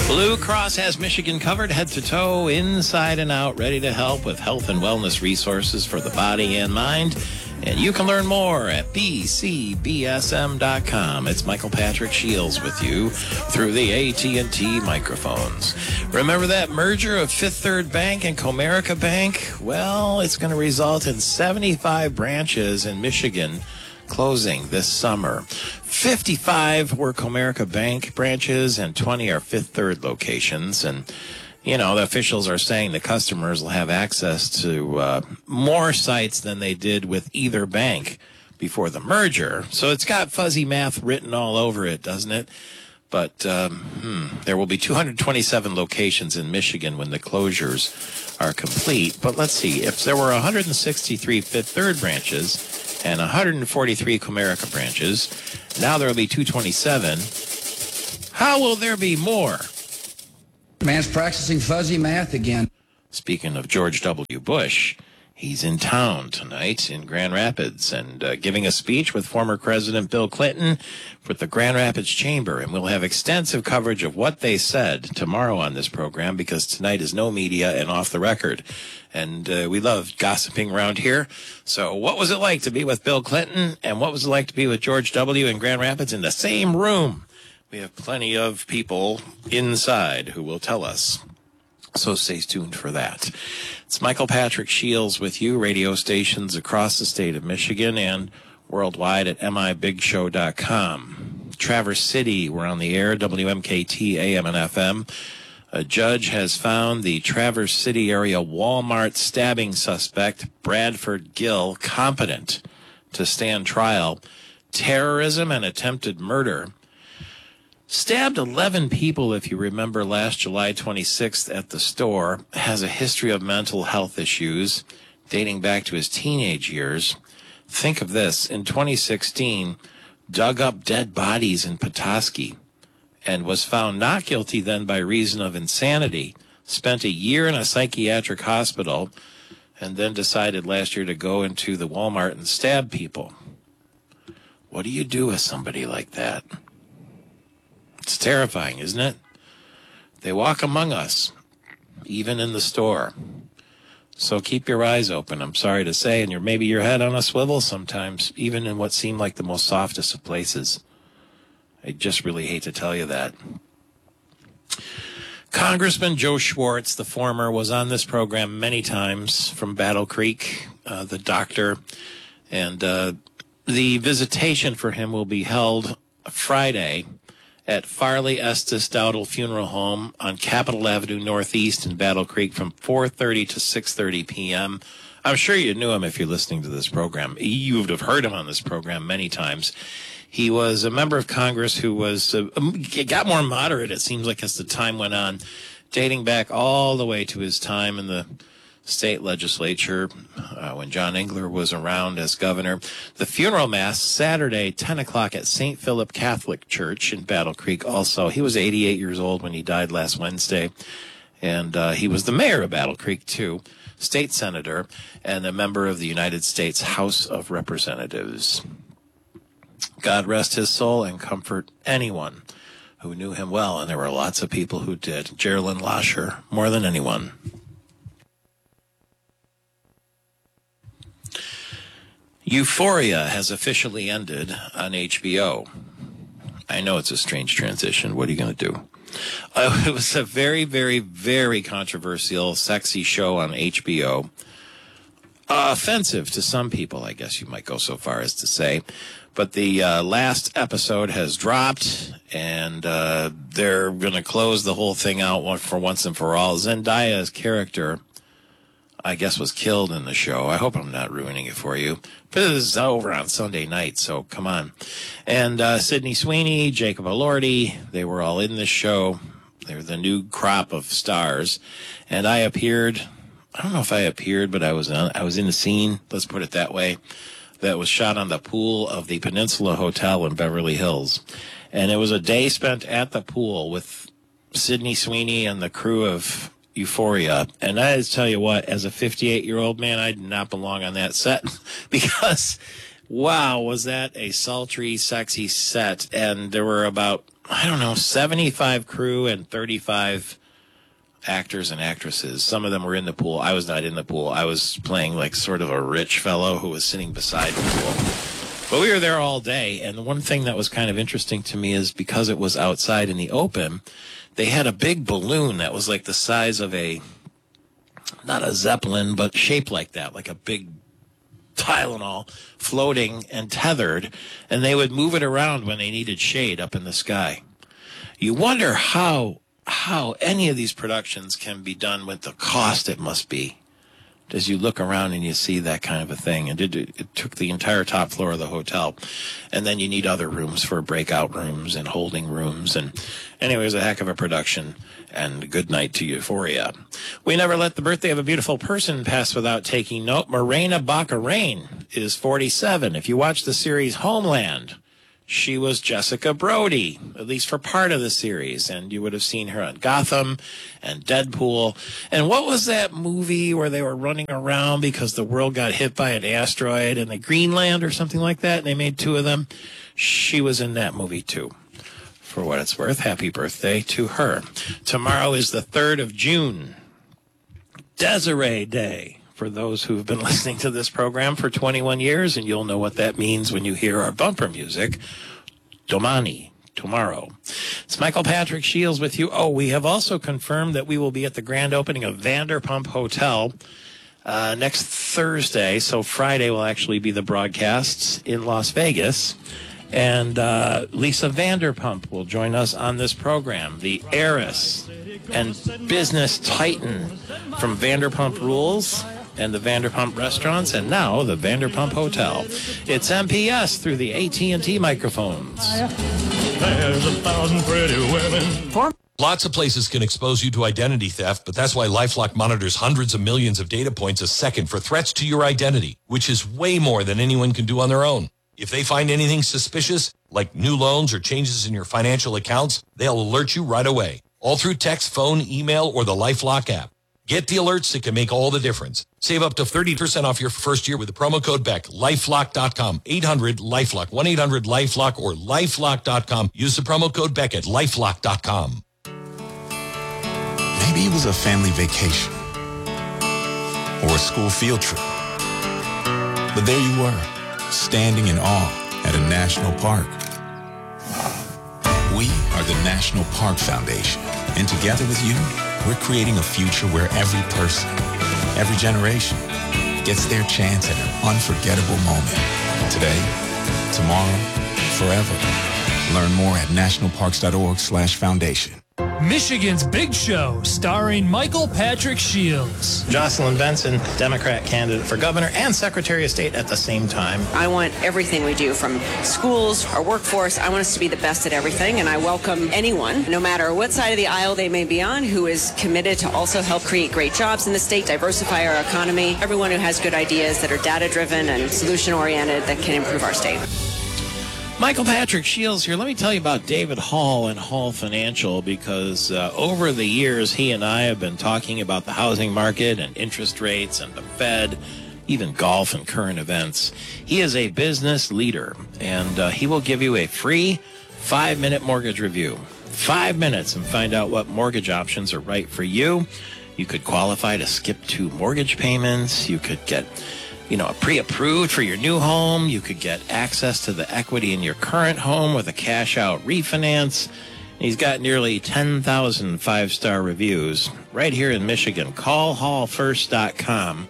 Blue Cross has Michigan covered head to toe, inside and out, ready to help with health and wellness resources for the body and mind. And you can learn more at bcbsm.com. It's Michael Patrick Shields with you through the AT&T microphones. Remember that merger of Fifth Third Bank and Comerica Bank? Well, it's going to result in 75 branches in Michigan closing this summer. 55 were Comerica Bank branches and 20 are Fifth Third locations. And, you know, the officials are saying the customers will have access to more sites than they did with either bank before the merger. So it's got fuzzy math written all over it, doesn't it? But there will be 227 locations in Michigan when the closures are complete. But let's see, if there were 163 Fifth Third branches and 143 Comerica branches, now there will be 227. How will there be more? Man's practicing fuzzy math again. Speaking of George W. Bush, he's in town tonight in Grand Rapids and giving a speech with former President Bill Clinton with the Grand Rapids Chamber. And we'll have extensive coverage of what they said tomorrow on this program because tonight is no media and off the record. And we love gossiping around here. So what was it like to be with Bill Clinton and what was it like to be with George W. in Grand Rapids in the same room? We have plenty of people inside who will tell us. So stay tuned for that. It's Michael Patrick Shields with you, radio stations across the state of Michigan and worldwide at mibigshow.com. Traverse City, we're on the air, WMKT, AM and FM. A judge has found the Traverse City area Walmart stabbing suspect, Bradford Gill, competent to stand trial. Terrorism and attempted murder. Stabbed 11 people, if you remember, last July 26th at the store. Has a history of mental health issues dating back to his teenage years. Think of this. In 2016, dug up dead bodies in Petoskey and was found not guilty then by reason of insanity. Spent a year in a psychiatric hospital and then decided last year to go into the Walmart and stab people. What do you do with somebody like that? It's terrifying, isn't it? They walk among us, even in the store. So keep your eyes open, I'm sorry to say, and maybe your head on a swivel sometimes, even in what seem like the most softest of places. I just really hate to tell you that. Congressman Joe Schwartz, the former, was on this program many times from Battle Creek, the doctor, and the visitation for him will be held Friday at Farley Estes Dowdle Funeral Home on Capitol Avenue Northeast in Battle Creek from 4:30 to 6:30 p.m. I'm sure you knew him if you're listening to this program. You would have heard him on this program many times. He was a member of Congress who was got more moderate, it seems like, as the time went on, dating back all the way to his time in the state legislature when John Engler was around as governor. The funeral mass Saturday, 10 o'clock at St. Philip Catholic Church in Battle Creek also. He was 88 years old when he died last Wednesday. And he was the mayor of Battle Creek, too, state senator, and a member of the United States House of Representatives. God rest his soul and comfort anyone who knew him well. And there were lots of people who did. Geraldine Lasher, more than anyone. Euphoria has officially ended on HBO. I know it's a strange transition. What are you going to do? It was a very, very, very controversial, sexy show on HBO. Offensive to some people, I guess you might go so far as to say. But the last episode has dropped, and they're going to close the whole thing out for once and for all. Zendaya's character, I guess, was killed in the show. I hope I'm not ruining it for you. But this is over on Sunday night, so come on. And Sydney Sweeney, Jacob Elordi, they were all in this show. They were the new crop of stars. And I appeared, I don't know if I appeared, but I was in the scene, let's put it that way, that was shot on the pool of the Peninsula Hotel in Beverly Hills. And it was a day spent at the pool with Sydney Sweeney and the crew of Euphoria. And I just tell you what, as a 58-year-old man, I did not belong on that set because, wow, was that a sultry, sexy set. And there were about I don't know, 75 crew and 35 actors and actresses. Some of them were in the pool. I was not in the pool. I was playing like sort of a rich fellow who was sitting beside the pool. But we were there all day, and the one thing that was kind of interesting to me is because it was outside in the open, they had a big balloon that was like the size of not a Zeppelin, but shaped like that, like a big Tylenol, floating and tethered, and they would move it around when they needed shade up in the sky. You wonder how any of these productions can be done with the cost it must be. As you look around and you see that kind of a thing. And it took the entire top floor of the hotel. And then you need other rooms for breakout rooms and holding rooms. And anyway, it was a heck of a production. And good night to Euphoria. We never let the birthday of a beautiful person pass without taking note. Morena Baccarin is 47. If you watch the series Homeland, she was Jessica Brody, at least for part of the series. And you would have seen her on Gotham and Deadpool. And what was that movie where they were running around because the world got hit by an asteroid and the Greenland or something like that? And they made two of them. She was in that movie, too. For what it's worth, happy birthday to her. Tomorrow is the 3rd of June, Desiree Day. For those who've been listening to this program for 21 years, and you'll know what that means when you hear our bumper music, Domani, tomorrow. It's Michael Patrick Shields with you. Oh, we have also confirmed that we will be at the grand opening of Vanderpump Hotel next Thursday. So Friday will actually be the broadcasts in Las Vegas. And Lisa Vanderpump will join us on this program, the heiress and business titan from Vanderpump Rules and the Vanderpump Restaurants, and now the Vanderpump Hotel. It's MPS through the AT&T microphones. There's 1,000 pretty women. Lots of places can expose you to identity theft, but that's why LifeLock monitors hundreds of millions of data points a second for threats to your identity, which is way more than anyone can do on their own. If they find anything suspicious, like new loans or changes in your financial accounts, they'll alert you right away, all through text, phone, email, or the LifeLock app. Get the alerts that can make all the difference. Save up to 30% off your first year with the promo code BECK. LifeLock.com. 800-LifeLock. 1-800-LifeLock or LifeLock.com. Use the promo code BECK at LifeLock.com. Maybe it was a family vacation or a school field trip. But there you were, standing in awe at a national park. We are the National Park Foundation, and together with you, we're creating a future where every person, every generation, gets their chance at an unforgettable moment. Today, tomorrow, forever. Learn more at nationalparks.org/foundation. Michigan's Big Show, starring Michael Patrick Shields. Jocelyn Benson, Democrat candidate for governor and Secretary of State at the same time. I want everything we do, from schools, our workforce, I want us to be the best at everything, and I welcome anyone, no matter what side of the aisle they may be on, who is committed to also help create great jobs in the state, diversify our economy, everyone who has good ideas that are data-driven and solution-oriented that can improve our state. Michael Patrick Shields here. Let me tell you about David Hall and Hall Financial, because over the years, he and I have been talking about the housing market and interest rates and the Fed, even golf and current events. He is a business leader, and he will give you a free 5-minute mortgage review. 5 minutes and find out what mortgage options are right for you. You could qualify to skip 2 mortgage payments. You could get pre-approved for your new home. You could get access to the equity in your current home with a cash-out refinance. He's got nearly 10,000 5-star reviews right here in Michigan. CallHallFirst.com.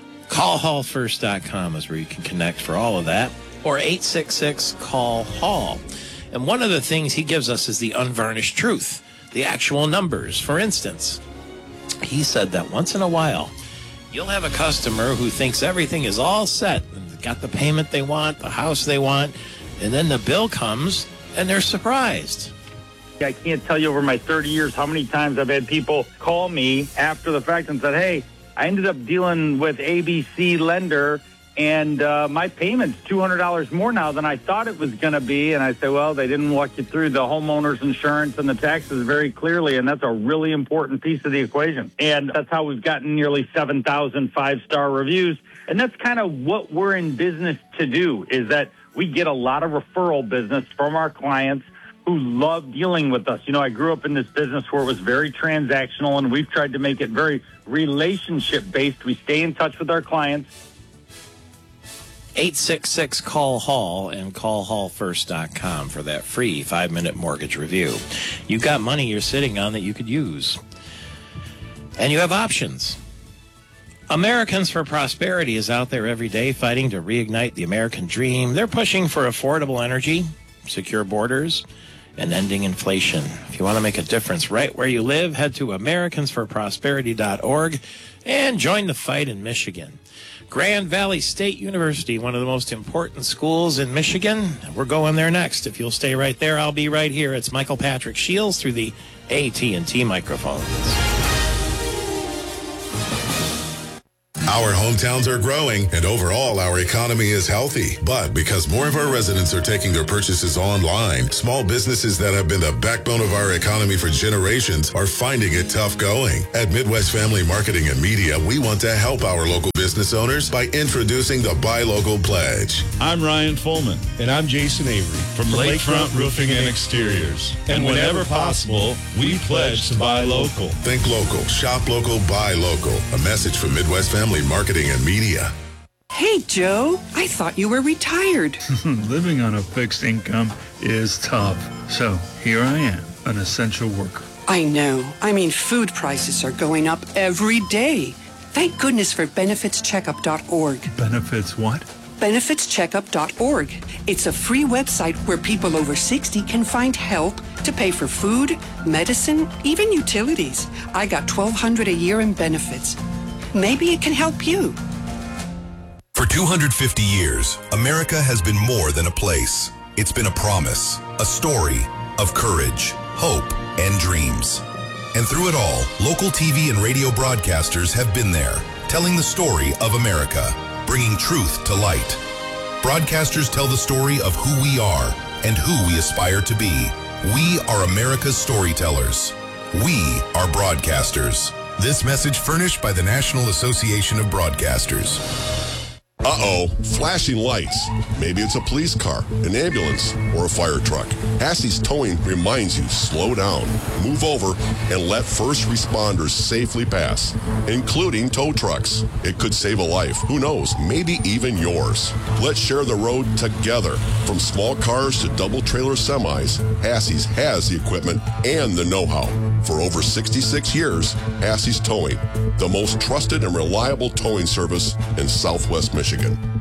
CallHallFirst.com is where you can connect for all of that. Or 866-CALL-HALL. And one of the things he gives us is the unvarnished truth, the actual numbers. For instance, he said that once in a while, you'll have a customer who thinks everything is all set and got the payment they want, the house they want, and then the bill comes and they're surprised. I can't tell you over my 30 years how many times I've had people call me after the fact and said, hey, I ended up dealing with ABC lender and my payment's $200 more now than I thought it was going to be. And I say, well, they didn't walk you through the homeowner's insurance and the taxes very clearly, and that's a really important piece of the equation. And that's how we've gotten nearly 7,000 5-star reviews. And that's kind of what we're in business to do, is that we get a lot of referral business from our clients who who love dealing with us. I grew up in this business where it was very transactional, and we've tried to make it very relationship-based. We stay in touch with our clients. 866-CALL-HALL and callhallfirst.com for that free 5-minute mortgage review. You've got money you're sitting on that you could use. And you have options. Americans for Prosperity is out there every day fighting to reignite the American dream. They're pushing for affordable energy, secure borders, and ending inflation. If you want to make a difference right where you live, head to americansforprosperity.org and join the fight in Michigan. Grand Valley State University, one of the most important schools in Michigan. We're going there next. If you'll stay right there, I'll be right here. It's Michael Patrick Shields through the AT&T microphones. Our hometowns are growing, and overall, our economy is healthy. But because more of our residents are taking their purchases online, small businesses that have been the backbone of our economy for generations are finding it tough going. At Midwest Family Marketing and Media, we want to help our local business owners by introducing the Buy Local Pledge. I'm Ryan Fullman. And I'm Jason Avery from Lakefront Roofing and Exteriors. And whenever possible, we pledge to buy local. Think local, shop local, buy local. A message from Midwest Family Marketing and Media. Hey, Joe, I thought you were retired. Living on a fixed income is tough. So here I am, an essential worker. I know. I mean, food prices are going up every day. Thank goodness for benefitscheckup.org. Benefits what? benefitscheckup.org. It's a free website where people over 60 can find help to pay for food, medicine, even utilities. I got $1,200 a year in benefits. Maybe it can help you. For 250 years, America has been more than a place. It's been a promise, a story of courage, hope, and dreams. And through it all, local TV and radio broadcasters have been there, telling the story of America, bringing truth to light. Broadcasters tell the story of who we are and who we aspire to be. We are America's storytellers. We are broadcasters. This message furnished by the National Association of Broadcasters. Uh-oh, flashing lights. Maybe it's a police car, an ambulance, or a fire truck. Hassey's Towing reminds you, slow down, move over, and let first responders safely pass, including tow trucks. It could save a life. Who knows? Maybe even yours. Let's share the road together. From small cars to double-trailer semis, Hassey's has the equipment and the know-how. For over 66 years, Hassey's Towing, the most trusted and reliable towing service in Southwest Michigan.